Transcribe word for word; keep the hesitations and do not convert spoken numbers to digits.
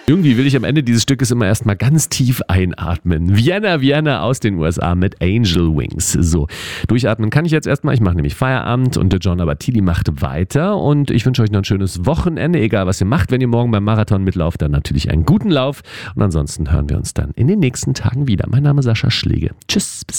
Irgendwie will ich am Ende dieses Stückes immer erstmal ganz tief einatmen. Vienna, Vienna aus den U S A mit Angel Wings. So, durchatmen kann ich jetzt erstmal. Ich mache nämlich Feierabend und der John Abatili macht weiter. Und ich wünsche euch noch ein schönes Wochenende, egal was ihr macht. Wenn ihr morgen beim Marathon mitlauft, dann natürlich einen guten Lauf. Und ansonsten hören wir uns dann in den nächsten Tagen wieder. Mein Name ist Sascha Schläge. Tschüss, bis